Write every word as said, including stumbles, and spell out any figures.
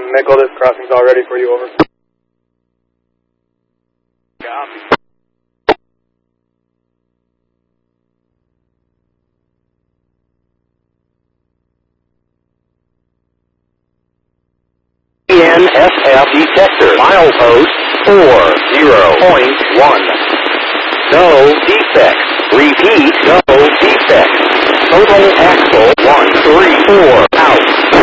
Mickle, this crossing's all ready for you, over. Copy. N F F detector, milepost four zero point one. No defects. Repeat, no defects. Total axle one three four.